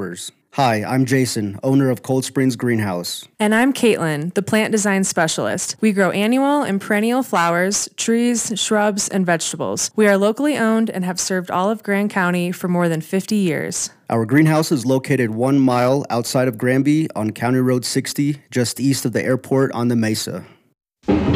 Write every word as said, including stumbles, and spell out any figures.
flowers. Hi, I'm Jason, owner of Cold Springs Greenhouse. And I'm Caitlin, the plant design specialist. We grow annual and perennial flowers, trees, shrubs, and vegetables. We are locally owned and have served all of Grand County for more than fifty years. Our greenhouse is located one mile outside of Granby on County Road sixty, just east of the airport on the Mesa.